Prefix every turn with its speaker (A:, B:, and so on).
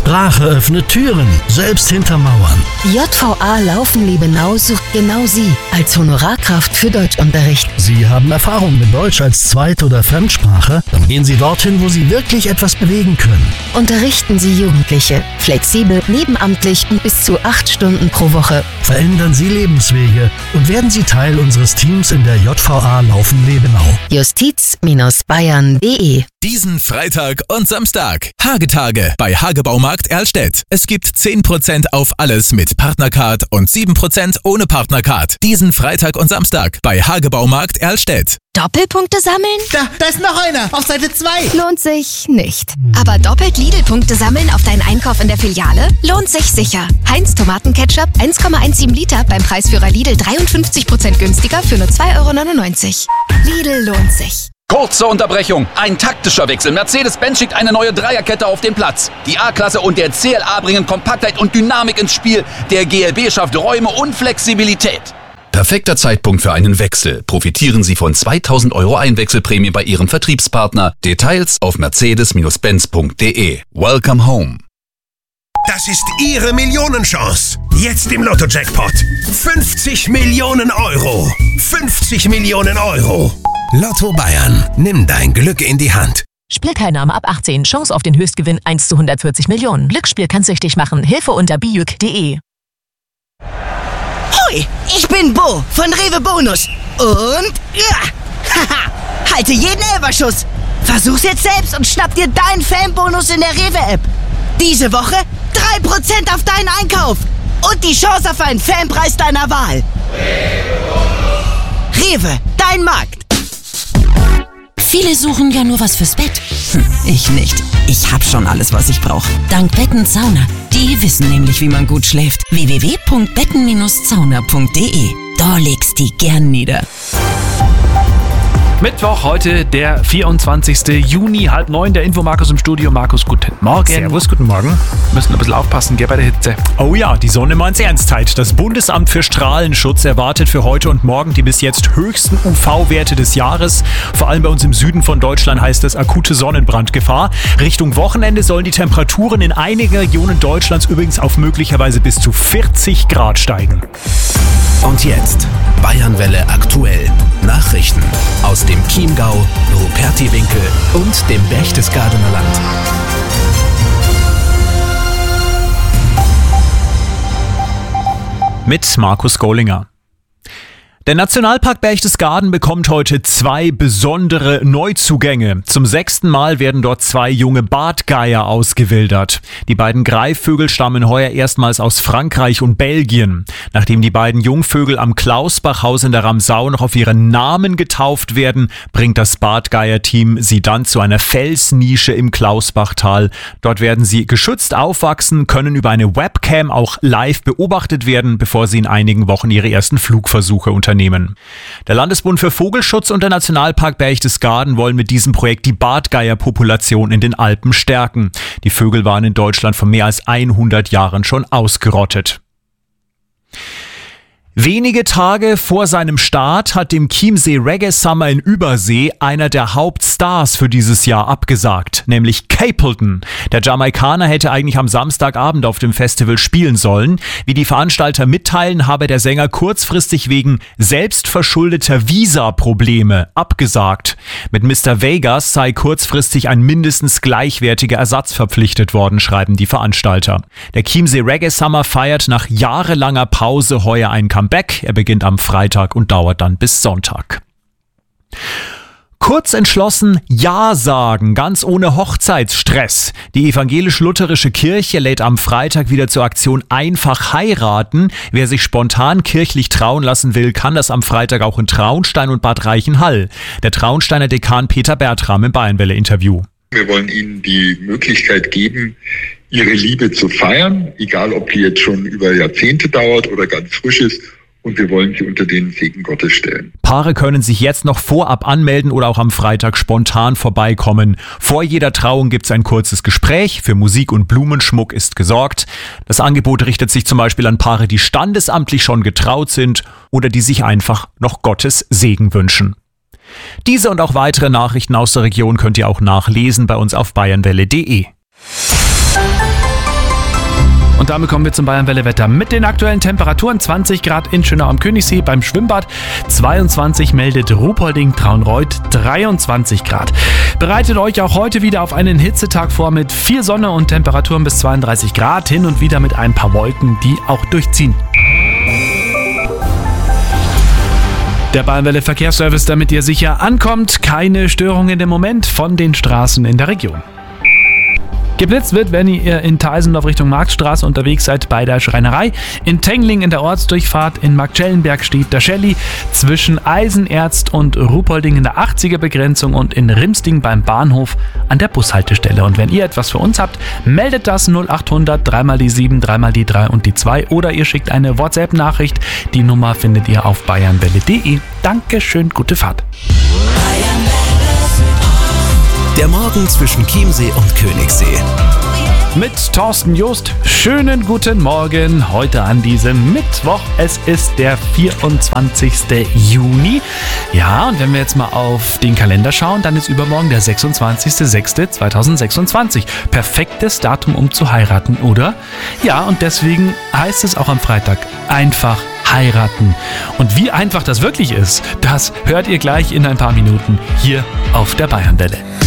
A: Sprache öffnet Türen, selbst hinter Mauern.
B: JVA Laufen-Liebenau sucht genau Sie als Honorarkraft für Deutschunterricht.
A: Sie haben Erfahrung mit Deutsch als Zweit- oder Fremdsprache? Dann gehen Sie dorthin, wo Sie wirklich etwas bewegen können.
B: Unterrichten Sie Jugendliche. Flexibel, nebenamtlich und bis zu 8 Stunden pro Woche.
A: Verändern Sie Lebenswege und werden Sie Teil unseres Teams in der JVA Laufen-Liebenau.
B: Justiz-bayern.de.
C: Diesen Freitag und Samstag. Hagetage bei Hagebaumarkt Erlstedt. Es gibt 10% auf alles mit Partnercard und 7% ohne Partnercard. Diesen Freitag und Samstag bei Hagebaumarkt Erlstedt.
D: Doppelpunkte sammeln?
E: Da ist noch einer, auf Seite 2.
D: Lohnt sich nicht. Aber doppelt Lidl-Punkte sammeln auf deinen Einkauf in der Filiale? Lohnt sich sicher. Heinz Tomatenketchup 1,17 Liter beim Preisführer Lidl 53% günstiger für nur 2,99 €. Lidl lohnt sich.
F: Kurze Unterbrechung. Ein taktischer Wechsel. Mercedes-Benz schickt eine neue Dreierkette auf den Platz. Die A-Klasse und der CLA bringen Kompaktheit und Dynamik ins Spiel. Der GLB schafft Räume und Flexibilität.
G: Perfekter Zeitpunkt für einen Wechsel. Profitieren Sie von 2.000 € Einwechselprämie bei Ihrem Vertriebspartner. Details auf mercedes-benz.de. Welcome home.
H: Das ist Ihre Millionenchance. Jetzt im Lotto-Jackpot. 50 Millionen €. 50 Millionen €. Lotto Bayern. Nimm dein Glück in die Hand.
I: Spielteilnahme ab 18. Chance auf den Höchstgewinn 1 zu 140 Millionen. Glücksspiel kann süchtig machen. Hilfe unter bijuk.de.
E: Hoi, ich bin Bo von Rewe Bonus. Und haha, halte jeden Elferschuss. Versuch's jetzt selbst und schnapp dir deinen Fanbonus in der Rewe-App. Diese Woche 3% auf deinen Einkauf. Und die Chance auf einen Fanpreis deiner Wahl. Rewe, dein Markt.
J: Viele suchen ja nur was fürs Bett. Ich nicht. Ich hab schon alles, was ich brauche. Dank Betten-Sauna. Die wissen nämlich, wie man gut schläft. www.betten-zauner.de. Da legst die gern nieder.
K: Mittwoch, heute der 24. Juni, 8:30. Der Infomarkus im Studio. Markus, guten Morgen.
L: Servus, guten Morgen.
K: Müssen ein bisschen aufpassen, gell, bei der Hitze.
L: Oh ja, die Sonne meint's ernst halt. Das Bundesamt für Strahlenschutz erwartet für heute und morgen die bis jetzt höchsten UV-Werte des Jahres. Vor allem bei uns im Süden von Deutschland heißt es akute Sonnenbrandgefahr. Richtung Wochenende sollen die Temperaturen in einigen Regionen Deutschlands übrigens auf möglicherweise bis zu 40 Grad steigen.
G: Und jetzt Bayernwelle aktuell. Nachrichten aus dem Chiemgau, Rupertiwinkel und dem Berchtesgadener Land.
L: Mit Markus Gollinger. Der Nationalpark Berchtesgaden bekommt heute 2 besondere Neuzugänge. Zum 6. Mal werden dort 2 junge Bartgeier ausgewildert. Die beiden Greifvögel stammen heuer erstmals aus Frankreich und Belgien. Nachdem die beiden Jungvögel am Klausbachhaus in der Ramsau noch auf ihren Namen getauft werden, bringt das Bartgeier-Team sie dann zu einer Felsnische im Klausbachtal. Dort werden sie geschützt aufwachsen, können über eine Webcam auch live beobachtet werden, bevor sie in einigen Wochen ihre ersten Flugversuche unternehmen. Der Landesbund für Vogelschutz und der Nationalpark Berchtesgaden wollen mit diesem Projekt die Bartgeierpopulation in den Alpen stärken. Die Vögel waren in Deutschland vor mehr als 100 Jahren schon ausgerottet. Wenige Tage vor seinem Start hat dem Chiemsee Reggae Summer in Übersee einer der Hauptstars für dieses Jahr abgesagt, nämlich Capleton. Der Jamaikaner hätte eigentlich am Samstagabend auf dem Festival spielen sollen. Wie die Veranstalter mitteilen, habe der Sänger kurzfristig wegen selbstverschuldeter Visa-Probleme abgesagt. Mit Mr. Vegas sei kurzfristig ein mindestens gleichwertiger Ersatz verpflichtet worden, schreiben die Veranstalter. Der Chiemsee Reggae Summer feiert nach jahrelanger Pause heuer ein Comeback. Er beginnt am Freitag und dauert dann bis Sonntag. Kurz entschlossen Ja sagen, ganz ohne Hochzeitsstress. Die evangelisch-lutherische Kirche lädt am Freitag wieder zur Aktion Einfach heiraten. Wer sich spontan kirchlich trauen lassen will, kann das am Freitag auch in Traunstein und Bad Reichenhall. Der Traunsteiner Dekan Peter Bertram im Bayernwelle-Interview.
M: Wir wollen Ihnen die Möglichkeit geben, Ihre Liebe zu feiern, egal ob die jetzt schon über Jahrzehnte dauert oder ganz frisch ist. Und wir wollen sie unter den Segen Gottes stellen.
L: Paare können sich jetzt noch vorab anmelden oder auch am Freitag spontan vorbeikommen. Vor jeder Trauung gibt es ein kurzes Gespräch. Für Musik und Blumenschmuck ist gesorgt. Das Angebot richtet sich zum Beispiel an Paare, die standesamtlich schon getraut sind oder die sich einfach noch Gottes Segen wünschen. Diese und auch weitere Nachrichten aus der Region könnt ihr auch nachlesen bei uns auf bayernwelle.de.
K: Und damit kommen wir zum Bayernwelle-Wetter mit den aktuellen Temperaturen. 20 Grad in Schönau am Königssee beim Schwimmbad, 22 meldet Ruhpolding-Traunreut, 23 Grad. Bereitet euch auch heute wieder auf einen Hitzetag vor mit viel Sonne und Temperaturen bis 32 Grad, hin und wieder mit ein paar Wolken, die auch durchziehen. Der Bayernwelle Verkehrsservice, damit ihr sicher ankommt. Keine Störungen im Moment von den Straßen in der Region. Geblitzt wird, wenn ihr in Teisendorf Richtung Marktstraße unterwegs seid bei der Schreinerei. In Tengling in der Ortsdurchfahrt, in Marktschellenberg steht der Shelly. Zwischen Eisenerzt und Ruhpolding in der 80er-Begrenzung und in Rimsting beim Bahnhof an der Bushaltestelle. Und wenn ihr etwas für uns habt, meldet das 0800 3 die 7, 3 die 3 und die 2 oder ihr schickt eine WhatsApp-Nachricht. Die Nummer findet ihr auf bayernwelle.de. Dankeschön, gute Fahrt.
N: Der Morgen zwischen Chiemsee und Königssee.
K: Mit Thorsten Joost. Schönen guten Morgen heute an diesem Mittwoch. Es ist der 24. Juni. Ja, und wenn wir jetzt mal auf den Kalender schauen, dann ist übermorgen der 26.06.2026. Perfektes Datum, um zu heiraten, oder? Ja, und deswegen heißt es auch am Freitag einfach heiraten. Und wie einfach das wirklich ist, das hört ihr gleich in ein paar Minuten hier auf der Bayernwelle.